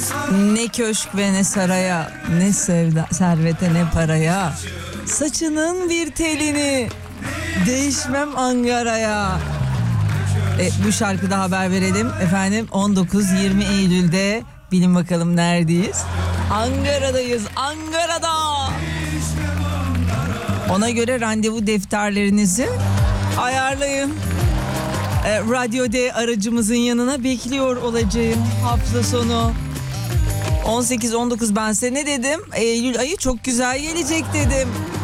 Ne köşk ve ne saraya, ne sevda, servete ne paraya. Saçının bir telini değişmem Ankara'ya. Bu şarkıda haber verelim efendim. 19-20 Eylül'de bilin bakalım neredeyiz? Ankara'dayız, Ankara'da. Ona göre randevu defterlerinizi ayarlayın. Radyo D aracımızın yanına bekliyor olacağım hafta sonu. 18-19 ben size ne dedim? Eylül ayı çok güzel gelecek dedim.